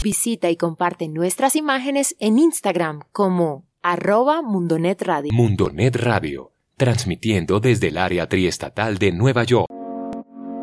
Visita y comparte nuestras imágenes en Instagram como @MundoNetRadio. Mundonet Radio, transmitiendo desde el área triestatal de Nueva York.